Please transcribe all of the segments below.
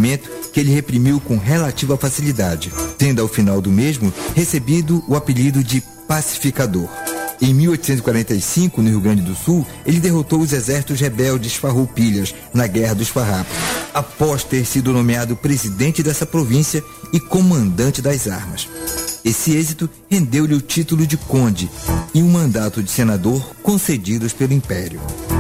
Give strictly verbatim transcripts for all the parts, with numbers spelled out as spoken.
movimento que ele reprimiu com relativa facilidade, tendo ao final do mesmo recebido o apelido de pacificador. Em mil oitocentos e quarenta e cinco, no Rio Grande do Sul, ele derrotou os exércitos rebeldes farroupilhas na Guerra dos Farrapos, após ter sido nomeado presidente dessa província e comandante das armas. Esse êxito rendeu-lhe o título de conde e um mandato de senador concedidos pelo Império.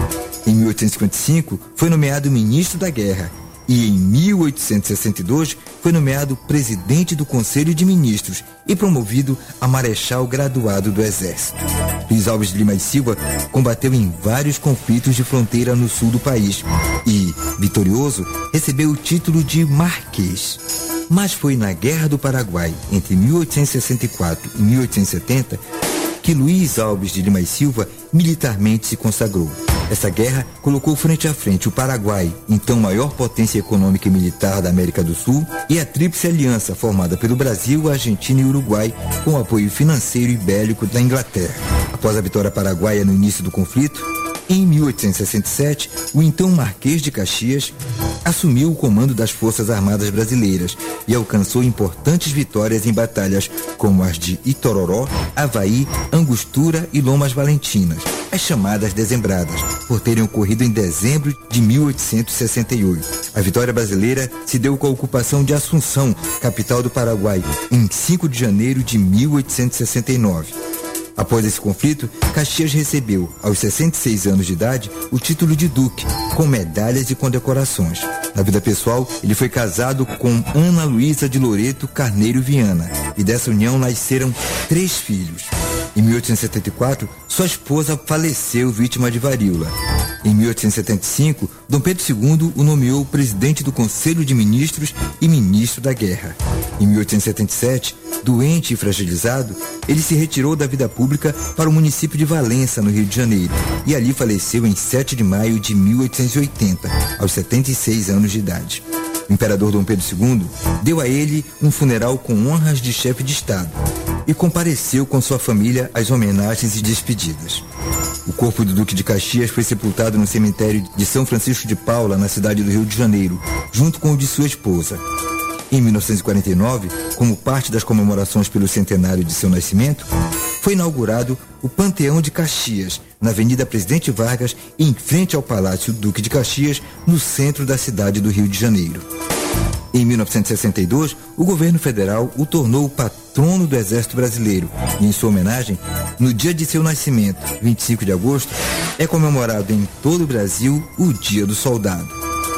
Em mil oitocentos e cinquenta e cinco, foi nomeado ministro da Guerra e em mil oitocentos e sessenta e dois foi nomeado presidente do Conselho de Ministros e promovido a marechal graduado do Exército. Luiz Alves de Lima e Silva combateu em vários conflitos de fronteira no sul do país e, vitorioso, recebeu o título de Marquês. Mas foi na Guerra do Paraguai, entre mil oitocentos e sessenta e quatro e mil oitocentos e setenta, que Luiz Alves de Lima e Silva militarmente se consagrou. Essa guerra colocou frente a frente o Paraguai, então maior potência econômica e militar da América do Sul, e a Tríplice Aliança, formada pelo Brasil, Argentina e Uruguai, com apoio financeiro e bélico da Inglaterra. Após a vitória paraguaia no início do conflito, em mil oitocentos e sessenta e sete, o então Marquês de Caxias assumiu o comando das Forças Armadas Brasileiras e alcançou importantes vitórias em batalhas como as de Itororó, Avaí, Angostura e Lomas Valentinas, as chamadas dezembradas, por terem ocorrido em dezembro de mil oitocentos e sessenta e oito. A vitória brasileira se deu com a ocupação de Assunção, capital do Paraguai, em cinco de janeiro de mil oitocentos e sessenta e nove. Após esse conflito, Caxias recebeu, aos sessenta e seis anos de idade, o título de duque, com medalhas e condecorações. Na vida pessoal, ele foi casado com Ana Luísa de Loreto Carneiro Viana, e dessa união nasceram três filhos. Em mil oitocentos e setenta e quatro, sua esposa faleceu vítima de varíola. Em mil oitocentos e setenta e cinco, Dom Pedro segundo o nomeou presidente do Conselho de Ministros e ministro da Guerra. Em mil oitocentos e setenta e sete, doente e fragilizado, ele se retirou da vida pública para o município de Valença, no Rio de Janeiro, e ali faleceu em sete de maio de mil oitocentos e oitenta, aos setenta e seis anos de idade. O imperador Dom Pedro segundo deu a ele um funeral com honras de chefe de Estado e compareceu com sua família às homenagens e despedidas. O corpo do Duque de Caxias foi sepultado no cemitério de São Francisco de Paula, na cidade do Rio de Janeiro, junto com o de sua esposa. Em mil novecentos e quarenta e nove, como parte das comemorações pelo centenário de seu nascimento, foi inaugurado o Panteão de Caxias, na Avenida Presidente Vargas, em frente ao Palácio Duque de Caxias, no centro da cidade do Rio de Janeiro. Em mil novecentos e sessenta e dois, o governo federal o tornou patrono do Exército Brasileiro e, em sua homenagem, no dia de seu nascimento, vinte e cinco de agosto, é comemorado em todo o Brasil o Dia do Soldado.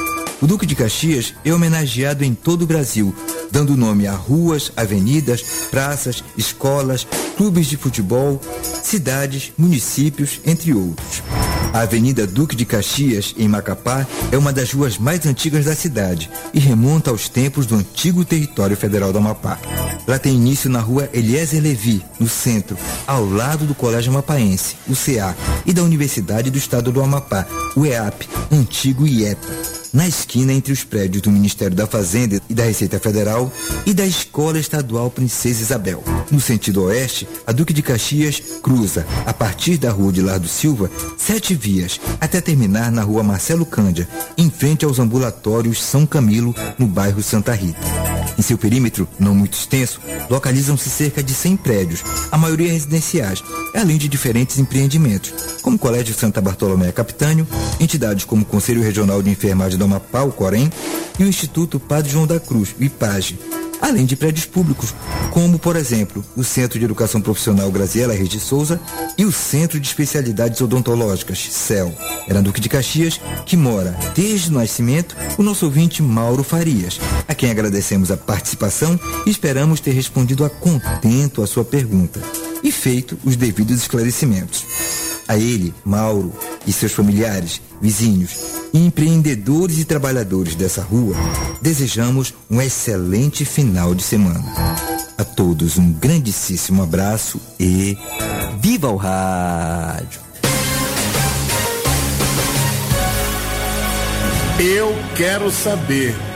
O Duque de Caxias é homenageado em todo o Brasil, dando nome a ruas, avenidas, praças, escolas, clubes de futebol, cidades, municípios, entre outros. A Avenida Duque de Caxias, em Macapá, é uma das ruas mais antigas da cidade e remonta aos tempos do antigo território federal do Amapá. Ela tem início na rua Eliezer Levi, no centro, ao lado do Colégio Amapaense, o C A, e da Universidade do Estado do Amapá, o E A P, antigo I E P A. Na esquina entre os prédios do Ministério da Fazenda e da Receita Federal e da Escola Estadual Princesa Isabel. No sentido oeste, a Duque de Caxias cruza, a partir da Rua de Lardo Silva, sete vias, até terminar na Rua Marcelo Cândia, em frente aos ambulatórios São Camilo, no bairro Santa Rita. Em seu perímetro, não muito extenso, localizam-se cerca de cem prédios, a maioria residenciais, além de diferentes empreendimentos, como o Colégio Santa Bartolomé Capitânio, entidades como o Conselho Regional de Enfermagem do Amapá, o COREM, e o Instituto Padre João da Cruz, o IPAGE, além de prédios públicos, como, por exemplo, o Centro de Educação Profissional Graziela Reis de Souza e o Centro de Especialidades Odontológicas, C E L. É na Duque de Caxias que mora, desde o nascimento, o nosso ouvinte Mauro Farias, a quem agradecemos a participação e esperamos ter respondido a contento a sua pergunta e feito os devidos esclarecimentos. A ele, Mauro, e seus familiares, vizinhos, empreendedores e trabalhadores dessa rua, desejamos um excelente final de semana. A todos um grandíssimo abraço e viva o rádio! Eu quero saber.